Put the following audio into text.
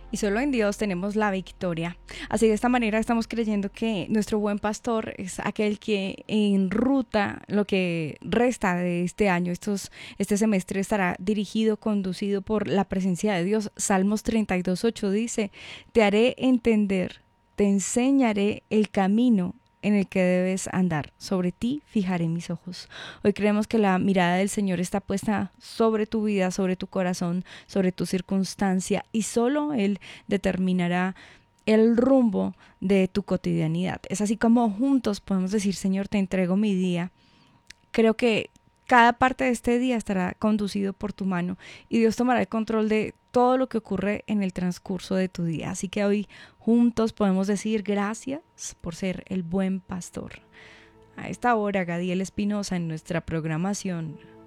Y solo en Dios tenemos la victoria. Así de esta manera estamos creyendo que nuestro buen pastor es aquel que enruta lo que resta de este año. Este semestre estará dirigido, conducido por la presencia de Dios. Salmos 32:8 dice: te haré entender, te enseñaré el camino en el que debes andar. Sobre ti fijaré mis ojos. Hoy creemos que la mirada del Señor está puesta sobre tu vida, sobre tu corazón, sobre tu circunstancia, y solo Él determinará el rumbo de tu cotidianidad. Es así como juntos podemos decir: Señor, te entrego mi día. Creo que cada parte de este día estará conducido por tu mano y Dios tomará el control de todo lo que ocurre en el transcurso de tu día. Así que hoy juntos podemos decir: gracias por ser el buen pastor. A esta hora, Gadiel Espinosa en nuestra programación.